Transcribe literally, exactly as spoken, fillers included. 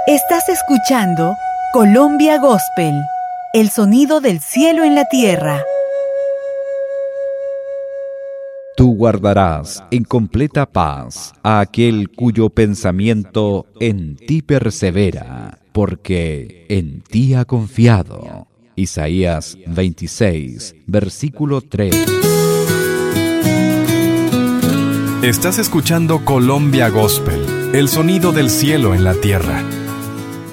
Estás escuchando Colombia Gospel, el sonido del cielo en la tierra. Tú guardarás en completa paz a aquel cuyo pensamiento en ti persevera, porque en ti ha confiado. Isaías veintiséis, versículo tres. Estás escuchando Colombia Gospel, el sonido del cielo en la tierra.